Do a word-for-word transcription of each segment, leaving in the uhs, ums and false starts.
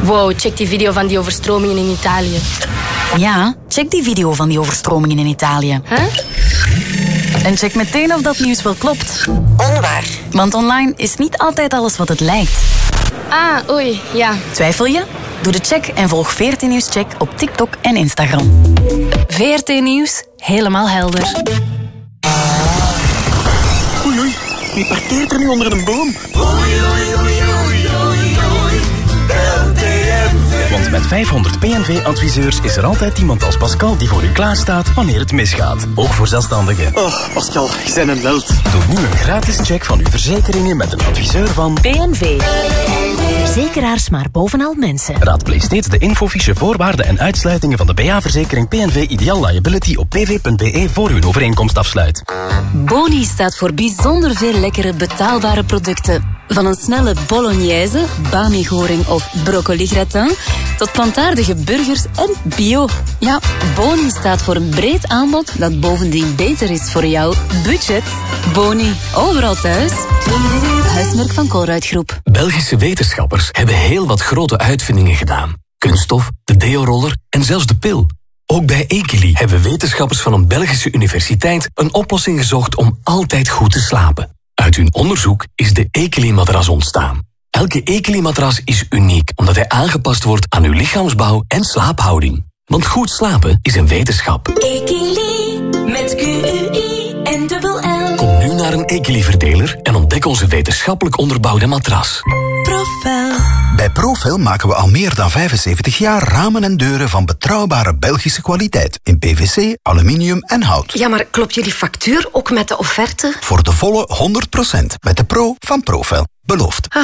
Wow, check die video van die overstromingen in Italië. Ja, check die video van die overstromingen in Italië. Huh? En check meteen of dat nieuws wel klopt. Onwaar. Want online is niet altijd alles wat het lijkt. Ah, oei, ja. Twijfel je? Doe de check en volg V R T Nieuws Check op TikTok en Instagram. V R T Nieuws, helemaal helder. Oei, oei. Wie parkeert er nu onder een boom? Oei, oei, oei, oei, oei, oei. L T M V. Want met vijfhonderd P N V-adviseurs is er altijd iemand als Pascal die voor u klaarstaat wanneer het misgaat. Ook voor zelfstandigen. Oh, Pascal, je bent een held. Doe nu een gratis check van uw verzekeringen met een adviseur van P N V. Verzekeraars maar bovenal mensen. Raadpleeg steeds de infofiche voorwaarden en uitsluitingen van de B A-verzekering P N V Ideal Liability op p v punt b e voor u een overeenkomst afsluit. Boni staat voor bijzonder veel lekkere betaalbare producten. Van een snelle bolognese, bami-goring of broccoli-gratin, tot plantaardige burgers en bio. Ja, Boni staat voor een breed aanbod dat bovendien beter is voor jouw budget. Boni, overal thuis. Huismerk van Colruyt Groep. Belgische wetenschappers hebben heel wat grote uitvindingen gedaan. Kunststof, de deo-roller en zelfs de pil. Ook bij Ekeli hebben wetenschappers van een Belgische universiteit een oplossing gezocht om altijd goed te slapen. Uit hun onderzoek is de Ekeli-matras ontstaan. Elke Ekeli-matras is uniek, omdat hij aangepast wordt aan uw lichaamsbouw en slaaphouding. Want goed slapen is een wetenschap. Ekeli, met Q U I en dubbel L. Kom nu naar een Ekeli-verdeler en ontdek onze wetenschappelijk onderbouwde matras. Profel. Bij Profel maken we al meer dan vijfenzeventig jaar ramen en deuren van betrouwbare Belgische kwaliteit. In P V C, aluminium en hout. Ja, maar klopt jullie factuur ook met de offerte? Voor de volle honderd procent. Met de Pro van Profel. Beloofd. Ah.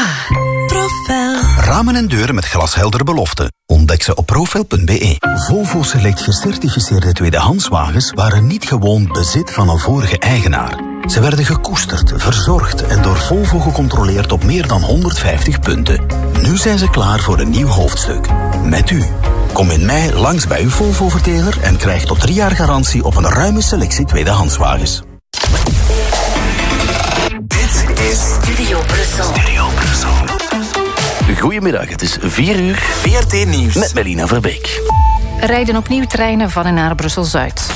Profel. Ramen en deuren met glasheldere beloften. Ontdek ze op profel punt b e. Volvo Select gecertificeerde tweedehandswagens waren niet gewoon bezit van een vorige eigenaar. Ze werden gekoesterd, verzorgd en door Volvo gecontroleerd op meer dan honderdvijftig punten. Nu zijn ze klaar voor een nieuw hoofdstuk. Met u. Kom in mei langs bij uw Volvo-verdeler en krijg tot drie jaar garantie op een ruime selectie tweedehandswagens. Dit is Studio Brussel. Studio Brussel. Goedemiddag, het is vier uur. V R T Nieuws. Met Melina Verbeek. Er rijden opnieuw treinen van en naar Brussel-Zuid.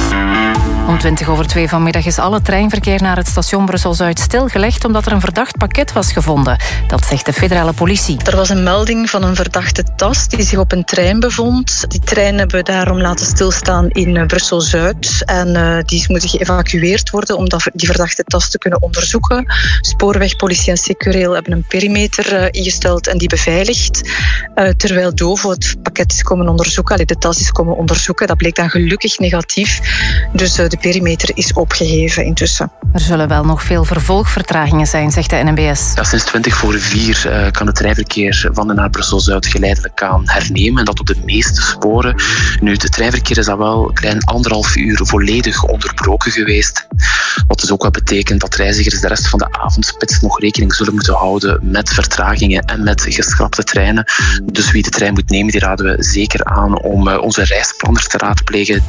Om twintig over twee vanmiddag is alle treinverkeer naar het station Brussel-Zuid stilgelegd omdat er een verdacht pakket was gevonden. Dat zegt de federale politie. Er was een melding van een verdachte tas die zich op een trein bevond. Die trein hebben we daarom laten stilstaan in Brussel-Zuid. En uh, die moeten geëvacueerd worden om dat, die verdachte tas te kunnen onderzoeken. Spoorweg, politie en Secureel hebben een perimeter uh, ingesteld en die beveiligd. Uh, terwijl Dovo het pakket is komen onderzoeken. Allee, de tas is komen onderzoeken. Dat bleek dan gelukkig negatief. Dus uh, de perimeter is opgeheven intussen. Er zullen wel nog veel vervolgvertragingen zijn, zegt de N M B S. Ja, sinds twintig voor vier uh, kan het treinverkeer van en naar Brussel-Zuid geleidelijk aan hernemen. En dat op de meeste sporen. Nu, het treinverkeer is dat wel een klein anderhalf uur volledig onderbroken geweest. Wat dus ook wel betekent dat reizigers de rest van de avondspits nog rekening zullen moeten houden met vertragingen en met geschrapte treinen. Dus wie de trein moet nemen, die raden we zeker aan om uh, onze reisplanners te raadplegen.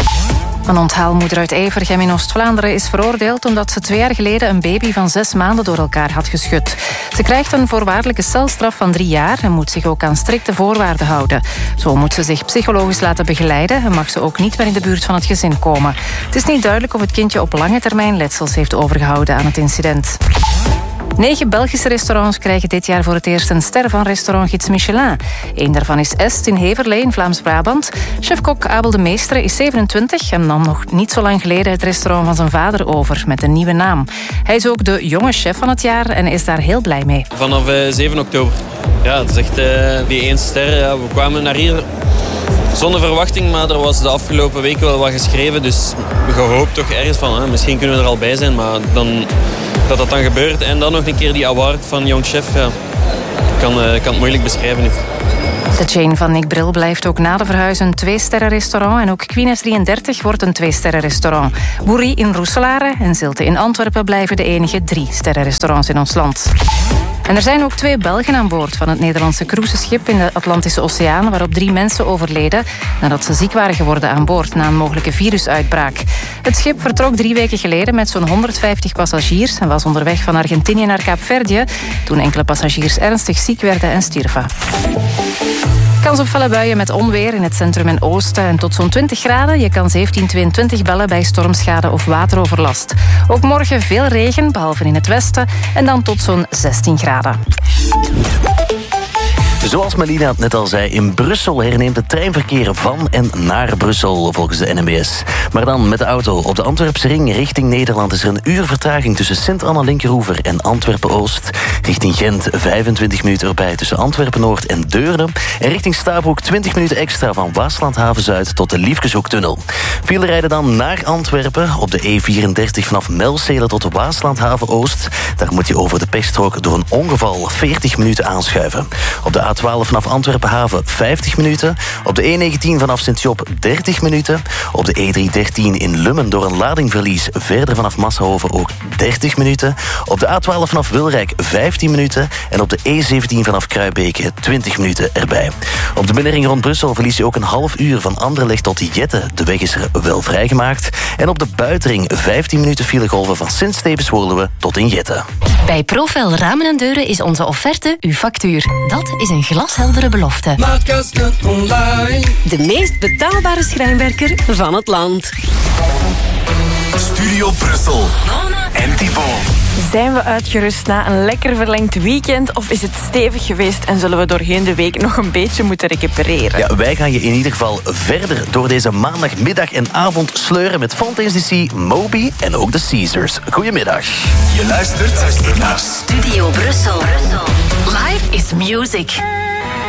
Een onthaalmoeder uit Evergem in Oost-Vlaanderen is veroordeeld omdat ze twee jaar geleden een baby van zes maanden door elkaar had geschud. Ze krijgt een voorwaardelijke celstraf van drie jaar en moet zich ook aan strikte voorwaarden houden. Zo moet ze zich psychologisch laten begeleiden en mag ze ook niet meer in de buurt van het gezin komen. Het is niet duidelijk of het kindje op lange termijn letsels heeft overgehouden aan het incident. Negen Belgische restaurants krijgen dit jaar voor het eerst een ster van restaurantgids Michelin. Eén daarvan is Est in Heverlee in Vlaams-Brabant. Chefkok Abel de Meestere is zevenentwintig en nam nog niet zo lang geleden het restaurant van zijn vader over met een nieuwe naam. Hij is ook de jonge chef van het jaar en is daar heel blij mee. Vanaf uh, zeven oktober. Ja, het is echt uh, die één ster. Ja, we kwamen naar hier zonder verwachting, maar er was de afgelopen week wel wat geschreven. Dus gehoopt toch ergens van, hè, misschien kunnen we er al bij zijn, maar dan... dat dat dan gebeurt. En dan nog een keer die award van Jong Chef. Ja. Ik kan, uh, kan het moeilijk beschrijven nu. De chain van Nick Bril blijft ook na de verhuis een twee-sterren-restaurant. En ook Queen S drieëndertig wordt een twee-sterren-restaurant. Boerie in Roeselare en Zilte in Antwerpen blijven de enige drie-sterren-restaurants in ons land. En er zijn ook twee Belgen aan boord van het Nederlandse cruiseschip in de Atlantische Oceaan, waarop drie mensen overleden nadat ze ziek waren geworden aan boord na een mogelijke virusuitbraak. Het schip vertrok drie weken geleden met zo'n honderdvijftig passagiers en was onderweg van Argentinië naar Kaapverdië toen enkele passagiers ernstig ziek werden en stierven. Kans op felle buien met onweer in het centrum en oosten en tot zo'n twintig graden. Je kan zeventien tweeëntwintig bellen bij stormschade of wateroverlast. Ook morgen veel regen, behalve in het westen, en dan tot zo'n zestien graden. Zoals Melina het net al zei, in Brussel herneemt het treinverkeer van en naar Brussel volgens de N M B S. Maar dan met de auto. Op de Antwerpse ring richting Nederland is er een uur vertraging tussen Sint-Anna-Linkeroever en Antwerpen-Oost. Richting Gent vijfentwintig minuten erbij tussen Antwerpen-Noord en Deurne. En richting Stabroek twintig minuten extra van Waaslandhaven-Zuid tot de Liefkeshoektunnel. File rijden dan naar Antwerpen op de E vierendertig vanaf Melcelen tot de Waaslandhaven-Oost. Daar moet je over de pechstrook door een ongeval veertig minuten aanschuiven. Op de A twaalf vanaf Antwerpen-Haven vijftig minuten. Op de E negentien vanaf Sint-Job dertig minuten. Op de E driehonderddertien in Lummen door een ladingverlies verder vanaf Massenhoven ook dertig minuten. Op de A twaalf vanaf Wilrijk vijftien minuten. En op de E zeventien vanaf Kruibeke twintig minuten erbij. Op de binnenring rond Brussel verlies je ook een half uur van Anderlecht tot Jette. De weg is er wel vrijgemaakt. En op de buitenring vijftien minuten filegolven van Sint-Stevens-Woluwe tot in Jette. Bij Profel Ramen en Deuren is onze offerte uw factuur. Dat is een glasheldere belofte. Maatkasten online. De meest betaalbare schrijnwerker van het land. Studio Brussel. En Thibaut. Zijn we uitgerust na een lekker verlengd weekend of is het stevig geweest en zullen we doorheen de week nog een beetje moeten recupereren? Ja, wij gaan je in ieder geval verder door deze maandagmiddag en avond sleuren met Fontaine's D C, Moby en ook de Caesars. Goedemiddag. Je luistert, luistert naar Studio Brussel. Life is music.